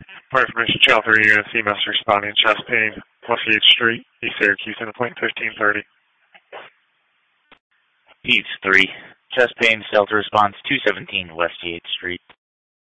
Fire Information Channel 3 unit, CMS responding, chest pain, West 8th Street, East Syracuse, in appointment 1530. East 3, chest pain, Delta response 217 West 8th Street.